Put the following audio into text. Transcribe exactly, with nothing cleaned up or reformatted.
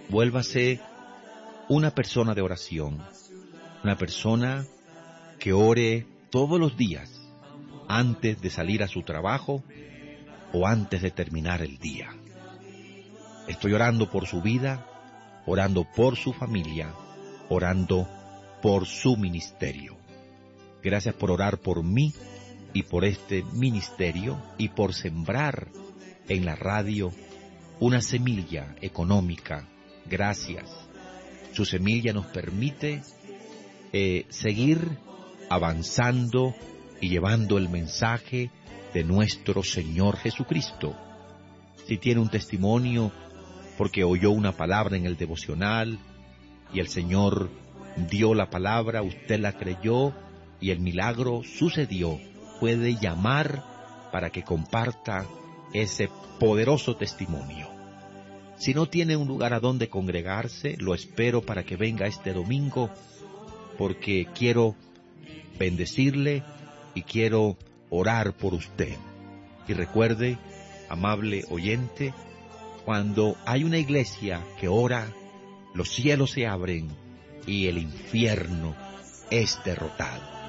vuélvase una persona de oración, una persona que ore todos los días antes de salir a su trabajo o antes de terminar el día. Estoy orando por su vida, orando por su familia, orando por su ministerio. Gracias por orar por mí y por este ministerio y por sembrar en la radio una semilla económica. Gracias. Su semilla nos permite eh, seguir avanzando y llevando el mensaje de nuestro Señor Jesucristo. Si tiene un testimonio porque oyó una palabra en el devocional y el Señor dio la palabra, usted la creyó y el milagro sucedió, puede llamar para que comparta ese poderoso testimonio. Si no tiene un lugar a donde congregarse, lo espero para que venga este domingo, porque quiero bendecirle y quiero orar por usted. Y recuerde, amable oyente, cuando hay una iglesia que ora, los cielos se abren y el infierno es derrotado.